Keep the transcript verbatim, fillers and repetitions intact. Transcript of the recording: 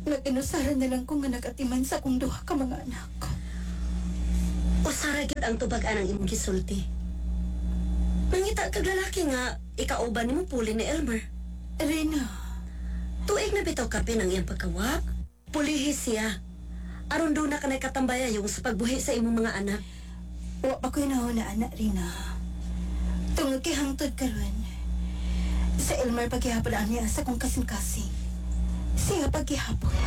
Nag-inusaran na lang ko nga nagatiman sa akong duha ka mga anak. Usara gyud ang tubag-an ang imong gisulti. Mangita kag lalaki nga ikauban nimo puli ni Elmer. Rina, Tuig na bitaw kape ng iyang pagkawa. Pulihis siya. Aron doon na kanay katambaya yung sa pagbuhi sa imong mga anak. wa pa ko'y nahuna anak, Rina. Tungod kay hangtod karon. Sa Elmer paghihapon ang niya sa kong kasing-kasing. Siya paghihapon.